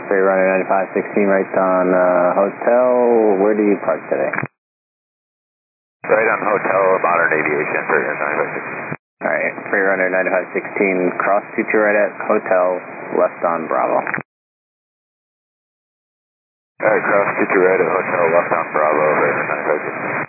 Freight Runner 9516 right on Hotel. Where do you park today? Right on Hotel, Modern Aviation, Freight Runner 9516. Alright, Freight Runner 9516, cross shoot you right at Hotel, left on Bravo. Alright, cross shoot you right at Hotel, left on Bravo, Freight Runner 9516.